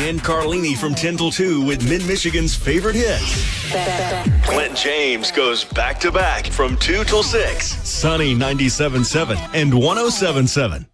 Dan Carlini from 10 till 2 with Mid-Michigan's favorite hits. Clint James goes back-to-back from 2 till 6. Sunny 97.7 and 107.7.